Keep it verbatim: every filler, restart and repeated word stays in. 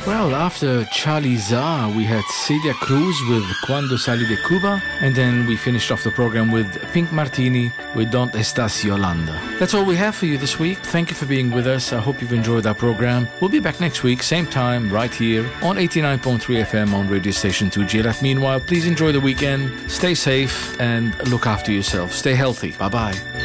Well, after Charlie Za, we had Celia Cruz with Cuando Salí de Cuba, and then we finished off the program with Pink Martini with Don't Estás Yolanda. That's all we have for you this week. Thank you for being with us. I hope you've enjoyed our program. We'll be back next week, same time, right here on eighty-nine point three F M on radio station two G L F. Meanwhile, please enjoy the weekend, stay safe, and look after yourself. Stay healthy. Bye-bye.